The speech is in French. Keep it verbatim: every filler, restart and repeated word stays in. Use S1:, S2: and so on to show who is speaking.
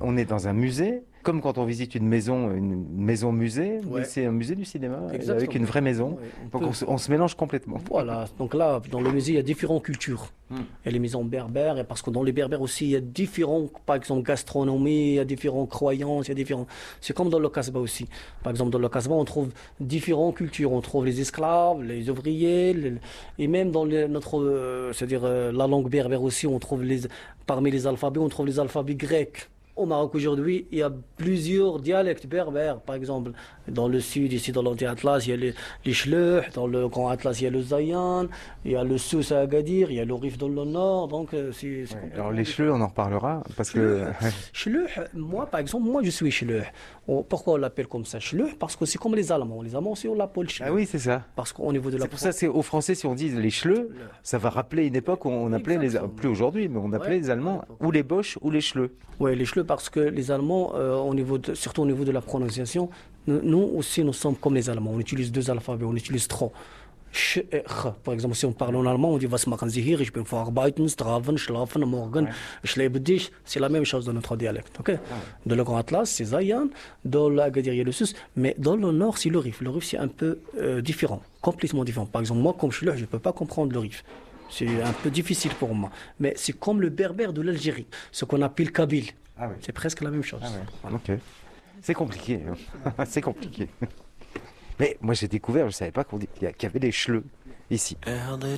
S1: on est dans un musée, comme quand on visite une maison, une maison musée,
S2: Ouais.
S1: mais c'est un musée du cinéma,
S2: Exactement.
S1: avec une vraie maison.
S2: Ouais, on
S1: Donc
S2: peut-
S1: on se, on se mélange complètement.
S2: Voilà, donc là, dans le musée, il y a différentes cultures.
S1: Hmm.
S2: Il y a les maisons berbères, et parce que dans les berbères aussi, il y a différents, par exemple, gastronomie, il y a différentes croyances, il y a différents... C'est comme dans le Casbah aussi. Par exemple, dans le Casbah, on trouve différentes cultures. On trouve les esclaves, les ouvriers, les- et même dans les- notre, euh, c'est-à-dire euh, la langue berbère aussi, on trouve les, parmi les alphabets, on trouve les alphabets grecs. Au Maroc aujourd'hui, il y a plusieurs dialectes berbères. Par exemple, dans le sud, ici dans l'Anti-Atlas, il y a les, les Chleuh, dans le Grand Atlas, il y a le Zayan, il y a le Souss à Agadir, il y a le Rif dans le nord. Donc, euh, c'est, c'est
S1: Ouais,
S2: complètement
S1: alors les
S2: différent.
S1: cheveux, on en reparlera, parce que...
S2: Chleuh, moi par exemple, moi je suis Chleuh. On- Pourquoi on l'appelle comme ça Chleuh? Parce que c'est comme les Allemands. Les Allemands aussi on l'appelle Chleuh.
S1: Ah oui, c'est ça.
S2: Parce qu'au niveau de la
S1: C'est pour ça, c'est aux Français, si on dit les Chleux, ça va rappeler une époque où on appelait les...
S2: Exactement.
S1: Plus aujourd'hui, mais on appelait
S2: Ouais,
S1: les Allemands
S2: à l'époque.
S1: ou les Boches ou les Chleux.
S2: Oui, les Chleux, parce que les Allemands, euh, au niveau de- surtout au niveau de la prononciation, nous, nous aussi, nous sommes comme les Allemands. On utilise deux alphabets, on utilise trois. Ch et ch. Par exemple, si on parle en allemand, on dit was machen Sie hier? Ich bin verarbeiten, strafen, schlafen, morgen, ich lebe dich. C'est la même chose dans notre dialecte. ok Dans le Grand Atlas, c'est Zayan. Dans l'Agadir, il y a le Sus. Mais dans le Nord, c'est le Rif. Le Rif, c'est un peu euh, différent, complètement différent. Par exemple, moi, comme je suis là, je ne peux pas comprendre le Rif. C'est un peu difficile pour moi. Mais c'est comme le berbère de l'Algérie, ce qu'on appelle Kabyle.
S1: Ah oui.
S2: C'est presque la même chose. Voilà.
S1: Ok. C'est compliqué. hein. C'est compliqué. Mais moi j'ai découvert, je savais pas qu'on dit- qu'il y a- qu'il y avait des Chleux ici.